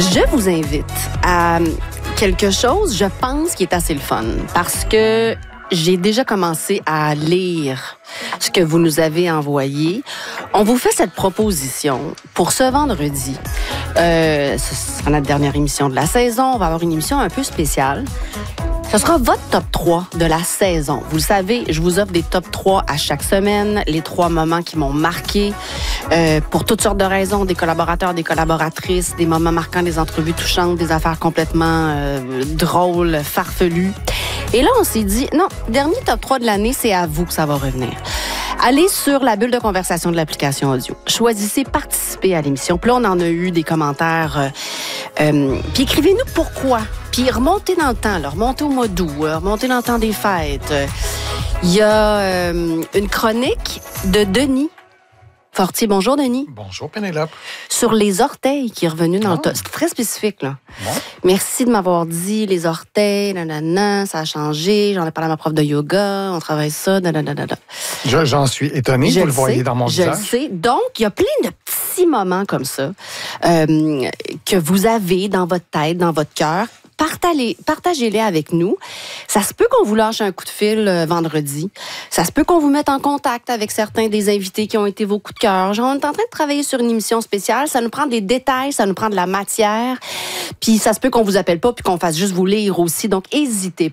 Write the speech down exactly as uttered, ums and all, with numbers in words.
Je vous invite à quelque chose, je pense, qui est assez le fun. Parce que j'ai déjà commencé à lire ce que vous nous avez envoyé. On vous fait cette proposition pour ce vendredi. Euh, ce sera notre dernière émission de la saison. On va avoir une émission un peu spéciale. Ce sera votre top trois de la saison. Vous le savez, je vous offre des top trois à chaque semaine, les trois moments qui m'ont marqué euh, pour toutes sortes de raisons, des collaborateurs, des collaboratrices, des moments marquants, des entrevues touchantes, des affaires complètement euh, drôles, farfelues. Et là, on s'est dit, non, dernier top trois de l'année, c'est à vous que ça va revenir. Allez sur la bulle de conversation de l'application audio. Choisissez participer à l'émission. Puis là, on en a eu des commentaires. Euh, euh, puis écrivez-nous pourquoi. Puis remontez dans le temps, là, remontez au mois d'août, euh, remontez dans le temps des fêtes. Il y a euh, une chronique de Denis Fortier. Bonjour, Denis. Bonjour, Pénélope. Sur les orteils qui est revenu dans oh. le top. C'est très spécifique, là. Bon. Merci de m'avoir dit les orteils, nanana, ça a changé. J'en ai parlé à ma prof de yoga, on travaille ça, nanana. Je, j'en suis étonné, je vous le sais, voyez dans mon je visage. Je le sais. Donc, il y a plein de petits moments comme ça euh, que vous avez dans votre tête, dans votre cœur. Partagez, partagez-les avec nous. Ça se peut qu'on vous lâche un coup de fil euh, vendredi. Ça se peut qu'on vous mette en contact avec certains des invités qui ont été vos coups de cœur. Genre, on est en train de travailler sur une émission spéciale. Ça nous prend des détails, ça nous prend de la matière. Puis ça se peut qu'on vous appelle pas puis qu'on fasse juste vous lire aussi. Donc, n'hésitez